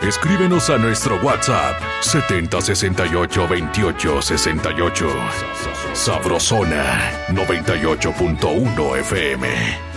Escríbenos a nuestro WhatsApp 70682868. Sabrosona 98.1 FM.